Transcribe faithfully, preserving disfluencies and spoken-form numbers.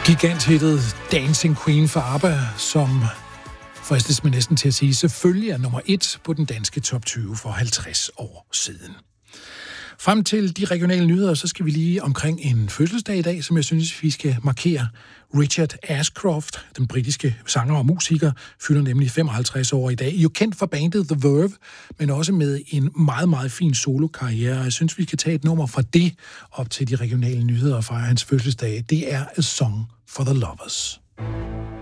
Giganthittet Dancing Queen for ABBA, som fristes man næsten til at sige, selvfølgelig er nummer et på den danske top tyve for halvtreds år siden. Frem til de regionale nyheder, så skal vi lige omkring en fødselsdag i dag, som jeg synes, vi skal markere. Richard Ashcroft, den britiske sanger og musiker, fylder nemlig femoghalvtreds år i dag. I er jo kendt for bandet The Verve, men også med en meget, meget fin solokarriere. Jeg synes, vi kan tage et nummer fra det op til de regionale nyheder fra hans fødselsdag. Det er A Song for the Lovers.